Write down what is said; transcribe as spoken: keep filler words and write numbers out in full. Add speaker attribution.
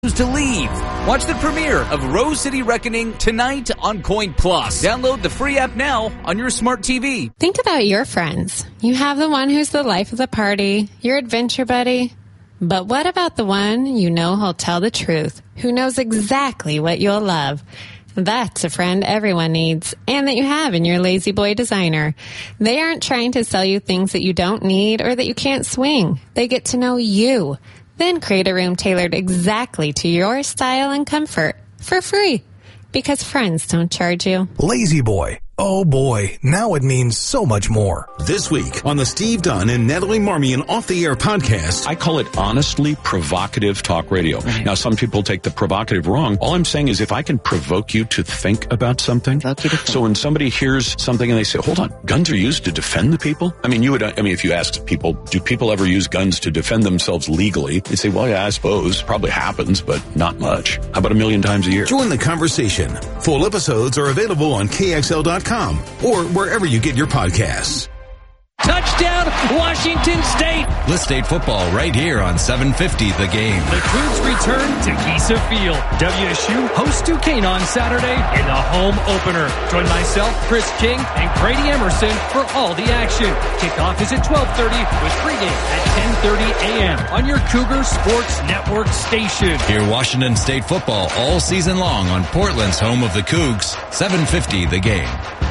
Speaker 1: to leave. Watch the premiere of Rose City Reckoning tonight on Coin Plus. Download the free app now on your smart T V.
Speaker 2: Think about your friends. You have the one who's the life of the party, your adventure buddy. But what about the one you know who'll tell the truth, who knows exactly what you'll love? That's a friend everyone needs, and that you have in your Lazy Boy designer. They aren't trying to sell you things that you don't need or that you can't swing. They get to know you. Then create a room tailored exactly to your style and comfort for free. Because friends don't charge you.
Speaker 3: Lazy Boy. Oh boy, now it means so much more.
Speaker 4: This week on the Steve Dunn and Natalie Marmion Off the Air podcast.
Speaker 5: I call it honestly provocative talk radio. Mm-hmm. Now, some people take the provocative wrong. All I'm saying is if I can provoke you to think about something. That's beautiful. So when somebody hears something and they say, hold on, guns are used to defend the people? I mean, you would, I mean, if you ask people, do people ever use guns to defend themselves legally? They say, well, yeah, I suppose. Probably happens, but not much. How about a million times a year?
Speaker 4: Join the conversation. Full episodes are available on K X L dot com. Or wherever you get your podcasts.
Speaker 6: Touchdown, Washington State.
Speaker 7: Let's State football right here on seven fifty The Game.
Speaker 6: The Cougs return to Giesa Field. W S U hosts Duquesne on Saturday in the home opener. Join myself, Chris King, and Grady Emerson for all the action. Kickoff is at twelve thirty with pregame at ten thirty a.m. on your Cougar Sports Network station.
Speaker 7: Hear Washington State football all season long on Portland's home of the Cougs, seven fifty The Game.